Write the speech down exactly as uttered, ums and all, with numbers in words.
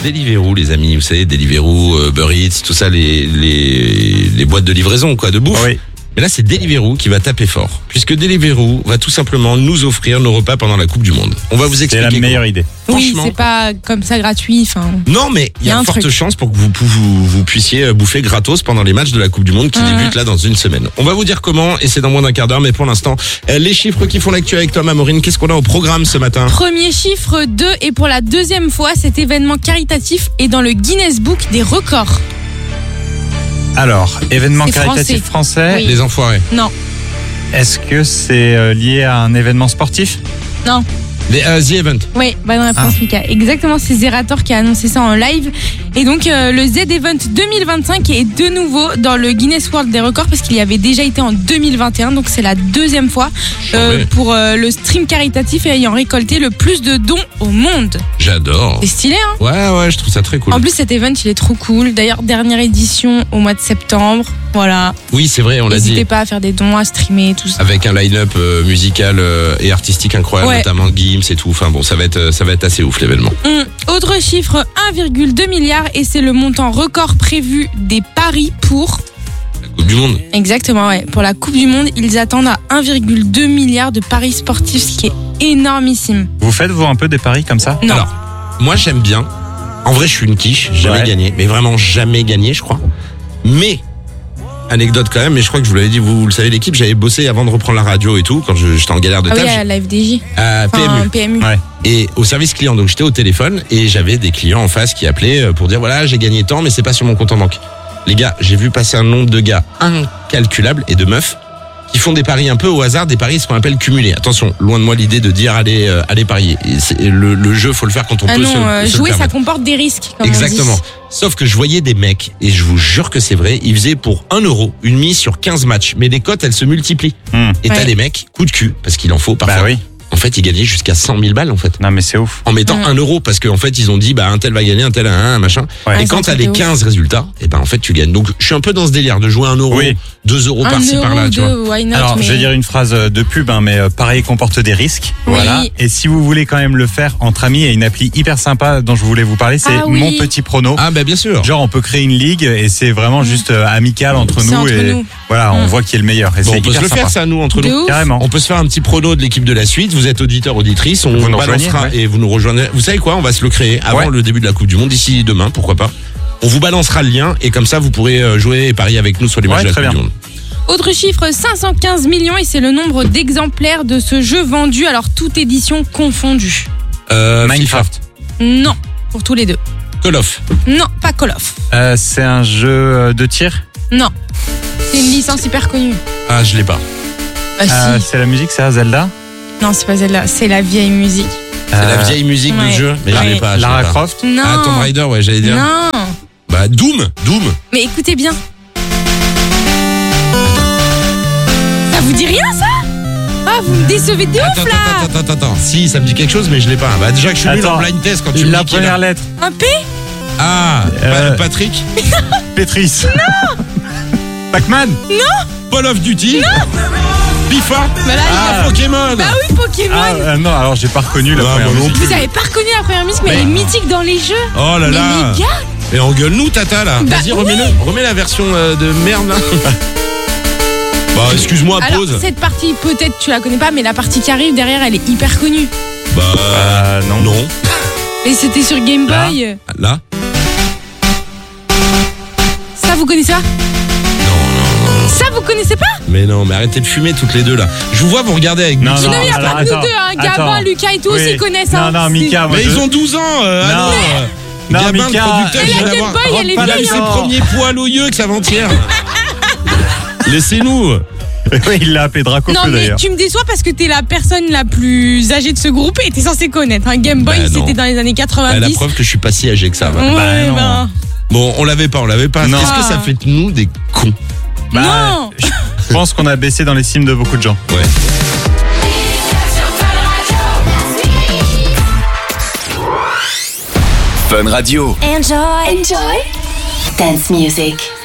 Deliveroo, les amis, vous savez, Deliveroo, Uber Eats, tout ça, les, les, les boîtes de livraison, quoi, de bouffe. Oui. Mais là, c'est Deliveroo qui va taper fort, puisque Deliveroo va tout simplement nous offrir nos repas pendant la Coupe du Monde. On va vous expliquer. C'est la meilleure idée. Oui, c'est pas comme ça gratuit. Enfin. Non, mais il y a une forte truc. chance pour que vous, vous, vous puissiez bouffer gratos pendant les matchs de la Coupe du Monde qui mmh. débutent là dans une semaine. On va vous dire comment, et c'est dans moins d'un quart d'heure, mais pour l'instant, les chiffres qui font l'actu avec toi, Maureen. Qu'est-ce qu'on a au programme ce matin? Premier chiffre deux, et pour la deuxième fois, cet événement caritatif est dans le Guinness Book des records. Alors, événement caritatif français, français oui. Les enfoirés. Non. Est-ce que c'est lié à un événement sportif? Non. Les, uh, The Event. Oui, bah dans la France, ah. Mika. Exactement, c'est Zerator qui a annoncé ça en live. Et donc, euh, le Z Event deux mille vingt-cinq est de nouveau dans le Guinness World des records parce qu'il y avait déjà été en deux mille vingt et un. Donc, c'est la deuxième fois euh, pour euh, le stream caritatif ayant récolté le plus de dons au monde. J'adore. C'est stylé, hein? Ouais, ouais, je trouve ça très cool. En plus, cet event, il est trop cool. D'ailleurs, dernière édition au mois de septembre. Voilà. Oui, c'est vrai, on l'a dit. N'hésitez pas à faire des dons, à streamer, tout ça. Avec un line-up euh, musical euh, et artistique incroyable, ouais. Notamment Gims et tout. Enfin bon, ça va être, ça va être assez ouf l'événement. Mmh. Autre chiffre, un virgule deux milliard et c'est le montant record prévu des paris pour... La Coupe du Monde. Exactement, ouais. Pour la Coupe du Monde, ils attendent à un virgule deux milliard de paris sportifs, ce qui est énormissime. Vous faites, vous, un peu des paris comme ça? Non. Alors, moi j'aime bien. En vrai, je suis une quiche, jamais ouais. gagné. Mais vraiment jamais gagné, je crois. Mais... Anecdote quand même, mais je crois que je vous l'avais dit, vous, vous le savez, l'équipe, j'avais bossé avant de reprendre la radio et tout, quand je, j'étais en galère de ah taf. Oui, à la F D J. À P M U. Enfin, P M U. Ouais. Et au service client, donc j'étais au téléphone et j'avais des clients en face qui appelaient pour dire voilà, j'ai gagné tant, mais c'est pas sur mon compte en banque. Les gars, j'ai vu passer un nombre de gars incalculable et de meufs qui font des paris un peu au hasard, des paris ce qu'on appelle cumulés. Attention, loin de moi l'idée de dire allez, euh, allez parier. Et c'est, le, le jeu, faut le faire quand on ah peut non, se, euh, se jouer, le ça comporte des risques. Comme Exactement. On dit. Sauf que je voyais des mecs, et je vous jure que c'est vrai, ils faisaient pour un euro une mise sur quinze matchs. Mais les cotes, elles se multiplient. Mmh. Et t'as ouais. des mecs, coup de cul, parce qu'il en faut parfois. Bah oui. En fait, ils gagnaient jusqu'à cent mille balles, en fait. Non, mais c'est ouf. En mettant mmh. un euro, parce qu'en fait, ils ont dit, bah, un tel va gagner, un tel a un, un machin. Ouais. Et quand t'as les quinze résultats, et ben, en fait, tu gagnes. Donc, je suis un peu dans ce délire de jouer un euro, oui. deux euros par-ci, par-là, tu vois. Why not, Alors, mais... je vais dire une phrase de pub, hein, mais euh, pareil comporte des risques. Oui. Voilà. Et si vous voulez quand même le faire entre amis, il y a une appli hyper sympa dont je voulais vous parler, c'est ah, oui. Mon Petit Prono. Ah, bah, bien sûr. Genre, on peut créer une ligue et c'est vraiment mmh. juste euh, amical entre c'est nous. entre et nous. voilà, on mmh. voit qui est le meilleur. Et bon, c'est on peut se le sympa. faire, ça, nous, entre de nous. Ouf. Carrément. On peut se faire un petit prono de l'équipe de la suite. Vous êtes auditeur, auditrice. On vous nous balancera rejoignez, ouais. et vous nous rejoignez. Vous savez quoi? On va se le créer avant ouais. le début de la Coupe du Monde, d'ici demain, pourquoi pas. On vous balancera le lien et comme ça, vous pourrez jouer et parier avec nous sur les matchs ouais, de la Coupe bien. du Monde. Autre chiffre, cinq cent quinze millions et c'est le nombre d'exemplaires de ce jeu vendu, alors toute édition confondue. Euh, Minecraft. FIFA. Non, pour tous les deux. Call of. Non, pas Call of. Euh, c'est un jeu de tir? Non. C'est une licence hyper connue. Ah, je l'ai pas. Ah, euh, si. C'est la musique, c'est Zelda? Non, c'est pas Zelda, c'est la vieille musique. C'est euh... la vieille musique ouais. du jeu, mais ouais. je l'ai pas. Lara l'ai pas. Croft? Non. Ah, Tomb Raider, ouais, j'allais dire. Non. Bah, Doom, Doom. Mais écoutez bien. Ça vous dit rien, ça? Ah, vous me décevez de attends, ouf, là. Attends, attends, attends. Si, ça me dit quelque chose, mais je l'ai pas. Bah, déjà que je suis nul en blind test quand tu me la dis qu'il première a... lettre. Un P? Ah, Euh, Patrick. Pétrice. Non. Pac-Man? Non. Call of Duty. Non. FIFA. Bah là, Ah, il a... Pokémon. Bah oui, Pokémon. Ah euh, non, alors j'ai pas reconnu la Non, première moi non musique. plus. Vous avez pas reconnu la première musique, mais, Mais- elle est mythique dans les jeux. Oh là mais là. les gars. Et engueule-nous, Tata, là. Bah, Vas-y, oui. remets-le. Remets la version euh, de merde, là. Bah, excuse-moi, Alors, pause. cette partie, peut-être tu la connais pas, mais la partie qui arrive derrière, elle est hyper connue. Bah, Euh, non. non. Et c'était sur Game Là. Boy. Là. Ça, vous connaissez ça? Ça, vous connaissez pas? Mais non, mais arrêtez de fumer toutes les deux, là. Je vous vois, vous regardez avec Non, Mika. Non, il y a alors, pas que nous attends, deux, hein. Gabin, attends. Lucas et tout Oui. aussi connaissent. Non, hein. non, C'est- Mika, moi, Mais je- ils ont douze ans. Euh, ah Non. non. euh, Non, Gabin, Mika, le producteur, et il la vient Game d'avoir- Boy, elle est il a eu vieille, ses hein. premiers poils aux yeux que avant-hier. Laissez-nous. Oui, il l'a appelé Draco Non, Feu, mais d'ailleurs. tu me déçois parce que t'es la personne la plus âgée de ce groupe et t'es censé connaître. Un Game Boy, Bah, non. c'était dans les années Bah, la quatre-vingt-dix. preuve que je suis pas si âgé que ça. Va. Ouais, Bah, non. bah. Bon, on l'avait pas, on l'avait pas. Non. Qu'est-ce que ça fait de nous des cons? Bah, Non. Je pense qu'on a baissé dans l'estime de beaucoup de gens. Ouais. Fun Radio. Enjoy. Enjoy. Dance music.